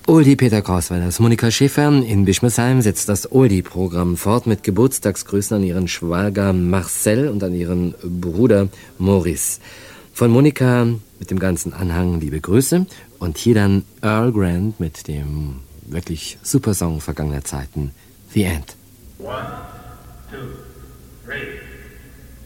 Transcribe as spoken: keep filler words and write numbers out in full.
Oldie Peter Korswellers Monika Schäfer in Bischmersheim setzt das Oldie-Programm fort mit Geburtstagsgrüßen an ihren Schwager Marcel und an ihren Bruder Maurice. Von Monika mit dem ganzen Anhang liebe Grüße und hier dann Earl Grant mit dem wirklich super Song vergangener Zeiten, The End. One, two, three.